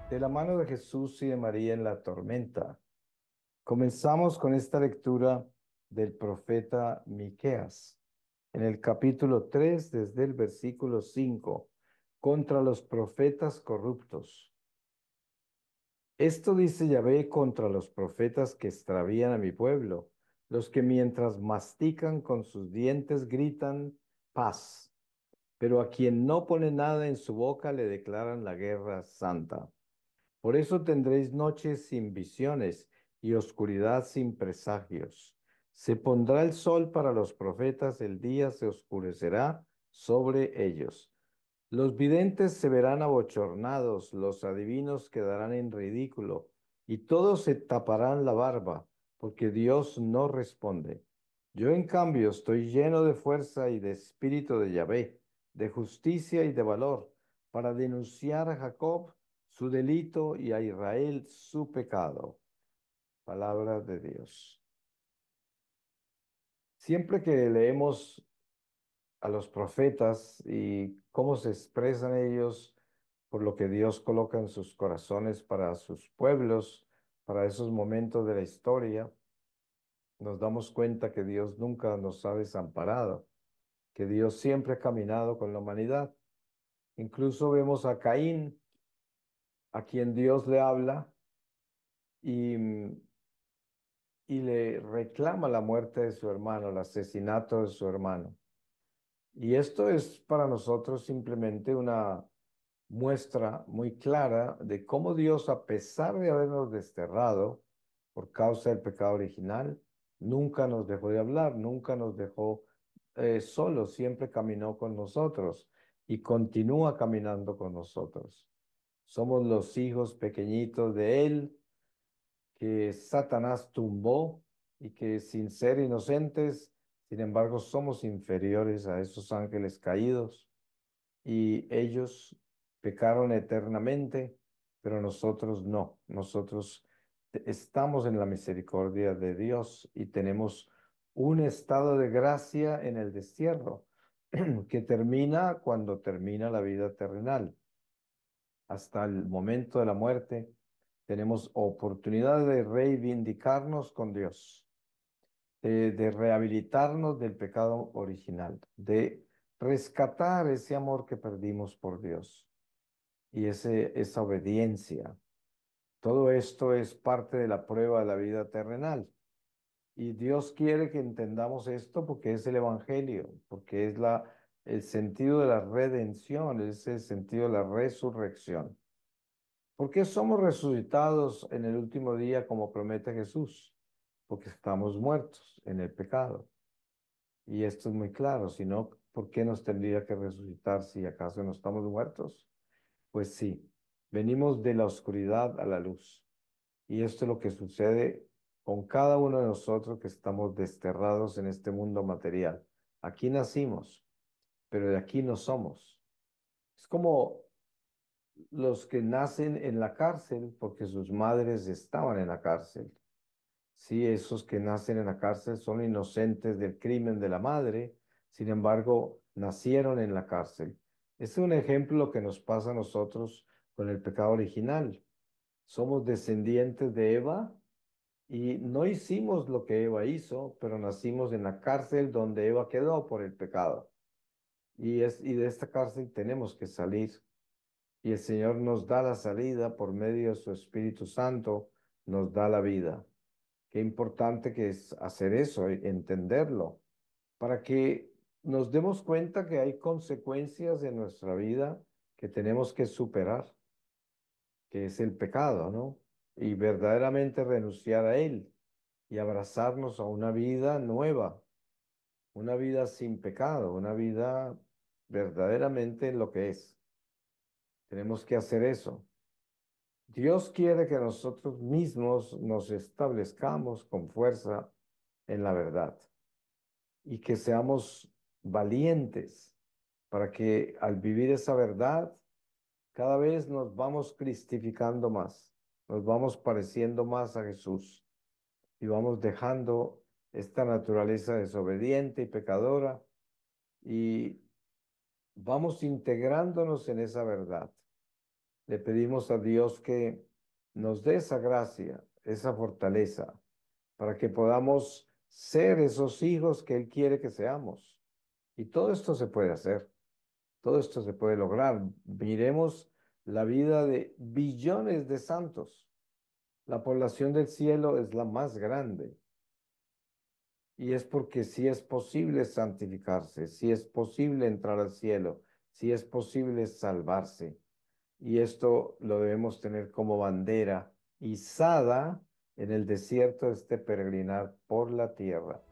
De la mano de Jesús y de María en la tormenta. Comenzamos con esta lectura del profeta Miqueas, en el capítulo 3, desde el versículo 5, contra los profetas corruptos. Esto dice Yahvé contra los profetas que extravían a mi pueblo, los que mientras mastican con sus dientes gritan paz, pero a quien no pone nada en su boca le declaran la guerra santa. Por eso tendréis noches sin visiones y oscuridad sin presagios. Se pondrá el sol para los profetas, el día se oscurecerá sobre ellos. Los videntes se verán abochornados, los adivinos quedarán en ridículo, y todos se taparán la barba, porque Dios no responde. Yo, en cambio, estoy lleno de fuerza y de espíritu de Yahvé, de justicia y de valor, para denunciar a Jacob su delito y a Israel su pecado. Palabra de Dios. Siempre que leemos a los profetas y cómo se expresan ellos por lo que Dios coloca en sus corazones para sus pueblos, para esos momentos de la historia, nos damos cuenta que Dios nunca nos ha desamparado, que Dios siempre ha caminado con la humanidad. Incluso vemos a Caín, a quien Dios le habla y, y le reclama la muerte de su hermano, el asesinato de su hermano. Y esto es para nosotros simplemente una muestra muy clara de cómo Dios, a pesar de habernos desterrado por causa del pecado original, nunca nos dejó de hablar, nunca nos dejó solos, siempre caminó con nosotros y continúa caminando con nosotros. Somos los hijos pequeñitos de Él que Satanás tumbó y que sin ser inocentes, sin embargo, somos inferiores a esos ángeles caídos y ellos pecaron eternamente, pero nosotros no. Nosotros estamos en la misericordia de Dios y tenemos un estado de gracia en el destierro que termina cuando termina la vida terrenal. Hasta el momento de la muerte tenemos oportunidad de reivindicarnos con Dios, de rehabilitarnos del pecado original, de rescatar ese amor que perdimos por Dios y esa obediencia. Todo esto es parte de la prueba de la vida terrenal. Y Dios quiere que entendamos esto porque es el Evangelio, porque es el sentido de la redención, es el sentido de la resurrección. ¿Por qué somos resucitados en el último día como promete Jesús? Porque estamos muertos en el pecado. Y esto es muy claro, si no, ¿por qué nos tendría que resucitar si acaso no estamos muertos? Pues sí, venimos de la oscuridad a la luz. Y esto es lo que sucede con cada uno de nosotros que estamos desterrados en este mundo material. Aquí nacimos, pero de aquí no somos. Es como los que nacen en la cárcel porque sus madres estaban en la cárcel. Sí, esos que nacen en la cárcel son inocentes del crimen de la madre, sin embargo, nacieron en la cárcel. Este es un ejemplo que nos pasa a nosotros con el pecado original. Somos descendientes de Eva y no hicimos lo que Eva hizo, pero nacimos en la cárcel donde Eva quedó por el pecado. Y de esta cárcel tenemos que salir. Y el Señor nos da la salida por medio de su Espíritu Santo, nos da la vida. Qué importante que es hacer eso, entenderlo, para que nos demos cuenta que hay consecuencias en nuestra vida que tenemos que superar, que es el pecado, ¿no? Y verdaderamente renunciar a él y abrazarnos a una vida nueva, una vida sin pecado, una vida verdaderamente en lo que es. Tenemos que hacer eso. Dios quiere que nosotros mismos nos establezcamos con fuerza en la verdad y que seamos valientes para que al vivir esa verdad, cada vez nos vamos cristificando más, nos vamos pareciendo más a Jesús y vamos dejando esta naturaleza desobediente y pecadora y vamos integrándonos en esa verdad. Le pedimos a Dios que nos dé esa gracia, esa fortaleza, para que podamos ser esos hijos que Él quiere que seamos. Y todo esto se puede hacer, todo esto se puede lograr. Miremos la vida de billones de santos. La población del cielo es la más grande. Y es porque sí es posible santificarse, sí es posible entrar al cielo, sí es posible salvarse. Y esto lo debemos tener como bandera izada en el desierto de este peregrinar por la tierra.